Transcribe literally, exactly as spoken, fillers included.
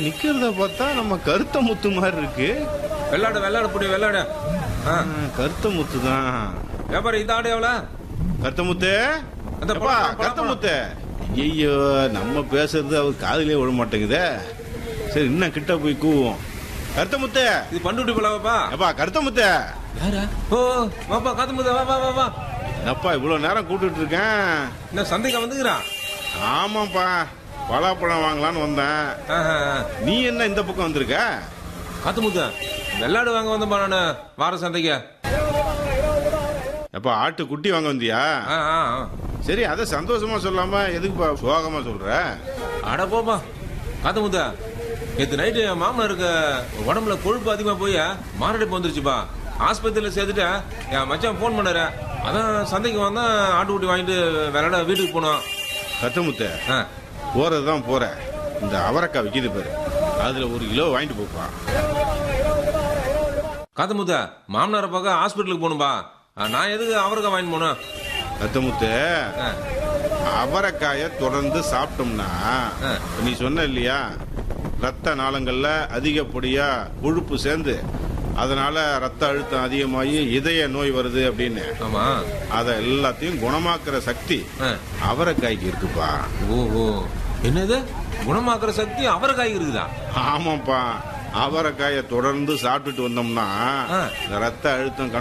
நிக்கிறத பார்த்தா நம்ம கருத்த முத்து மாதிரி இருக்கு. வெள்ளாடு வெள்ளாடு புடி வெள்ளாடு. ஆ, கருத்த முத்து தான். வியாபாரி இந்த ஆடு எவ்வளோ? கருத்த முத்து, அந்த எப்பா, பழம், கருத்த பழம். முத்து. ஐயோ, நம்ம பேசுறது அவர் காதுலயே விட மாட்டேங்குதே. சரி, இன்னும் கிட்ட போய் கூவோம். கருத்த முத்து, இது பண்டுட்டி பழவாப்பா? எப்பா கருத்த முத்து. யாரா? ஓ வாப்பா காத்து முத்த வா வா வா வா. என்னப்பா இவ்வளவு நேரம் கூப்பிட்டு இருக்கேன்? என்ன சந்தைக்கு வந்துக்கிறான்? ஆமாப்பா, பலாப்பழம் வாங்கலான்னு வந்தேன். ஆஹா. நீ என்ன இந்த பக்கம் வந்திருக்க? காத்து முத்த வெள்ளாடு வாங்க வந்தப்பா நானு வார சந்தைக்கு. எப்பா ஆட்டு குட்டி வாங்க வந்தியா? ஆ, ஆ, ஆ. சரி, அதை சந்தோஷமா சொல்லாம எதுக்குப்பா சோகமா சொல்ற? அட போப்பா காத்து முத்த, நேற்று நைட்டு என் மாமனாருக்கு உடம்புல கொழுப்பு அதிகமா போய் மாரடைப்பு வந்துருச்சுப்பா. ஆஸ்பத்திரியில சேர்த்துட்டு என் மச்சான் போன் பண்ணாரு. அதான் சந்தைக்கு வந்தா ஆட்டுக்குட்டி வாங்கிட்டு விளையாட வீட்டுக்கு போனோம். கத்தமுத்த, ஆ. போறதுதான் போற. இந்த அவரைக்காய் விக்குது பாரு, அதுல ஒரு கிலோ வாங்கிட்டு போப்பா. காத்து முத்த, மாமனாரை பார்க்க ஹாஸ்பிட்டலுக்கு போகணும்பா. நான் எதுக்கு அவரைக்காய் வாங்கிட்டு போனோம்? கத்தமுத்த, ஆ. அவரைக்காய தொடர்ந்து சாப்பிட்டோம்னா, ஆ. நீ சொன்ன இல்லையா, ரத்த நாளங்கள்ல அதிகப்படியா கொழுப்பு சேர்ந்து அதனால ரத்த அழுத்தம் அதிகமாகி இதய நோய் வருது அப்படின்னு. ஆமா. அத எல்லாத்தையும் குணமாக்குற சக்தி ஆ. அவரைக்காய்க்கு இருக்குப்பா. ஓஹோ, என்னது குணமாக்குற சக்தி அவரைக்காய்க்கு இருக்குதா? ஆமாப்பா, அவரைக்காயை தொடர்ந்து சாப்பிட்டுட்டு வந்தோம்னா ஆ. இந்த ரத்த அழுத்தம்